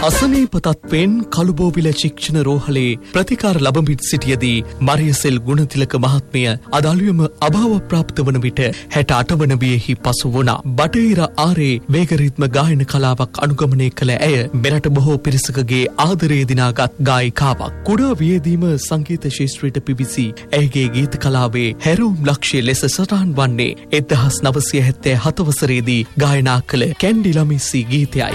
අසනීප තත්ත්වයෙන් කළුබෝවිල ශික්ෂණ රෝහලේ ප්‍රතිකාර ලබමින් සිටියදී මරියසෙල් ගුණතිලක මහත්මිය අද අලුයම අභාව ප්‍රාප්ත වන විට 68 වන වියෙහි පසු වුණා. බටහිර ආරේ වේගරිද්ම ගායන කලාවක් අනුගමනය කළ ඇය මෙරට බොහෝ පිරිසකගේ ආදරය දිනාගත් ගායිකාවක්. කුඩා වියේදීම සංගීත ශාස්ත්‍රයට පිවිසි ඇයගේ ගීත කලාවේ හැරවුම් ලක්ෂ්‍ය ලෙස සටහන් වන්නේ 1977 වසරේදී ගායනා කළ කැන්ඩි ලමිස්සි ගීතයයි.